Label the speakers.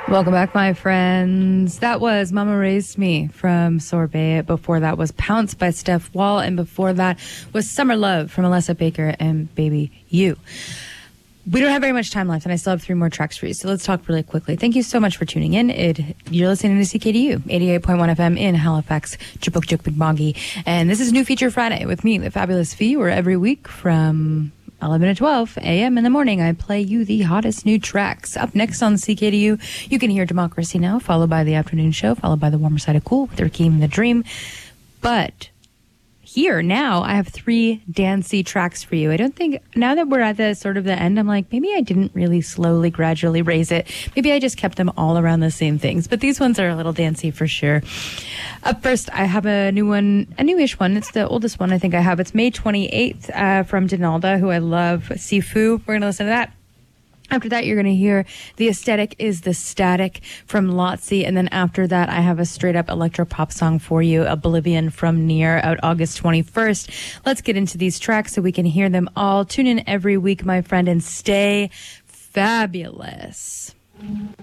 Speaker 1: Welcome back, my friends. That was Mama Raised Me from Sorbet. Before that was Pounce by Steph Wall. And before that was Summer Love from Alessa Baker and Baby You. We don't have very much time left, and I still have 3 more tracks for you. So let's talk really quickly. Thank you so much for tuning in. You're listening to CKDU, 88.1 FM in Halifax, Chipok-Chuk-Mi'kmaq. And this is New Feature Friday with me, the Fabulous Fee, where every week from 11 to 12 a.m. in the morning, I play you the hottest new tracks. Up next on CKDU, you can hear Democracy Now!, followed by the afternoon show, followed by the Warmer Side of Cool with Rakeem the Dream. But here now, I have 3 dancey tracks for you. I don't think, now that we're at the sort of the end, I'm like, maybe I didn't really slowly, gradually raise it. Maybe I just kept them all around the same things. But these ones are a little dancey for sure. Up first, I have a new one, a newish one. It's the oldest one I think I have. It's May 28th from Donalda, who I love, Sifu. We're going to listen to that. After that, you're going to hear The Aesthetic is the Static from Lotzi. And then after that, I have a straight-up electro-pop song for you, Oblivion from Near, out August 21st. Let's get into these tracks so we can hear them all. Tune in every week, my friend, and stay fabulous.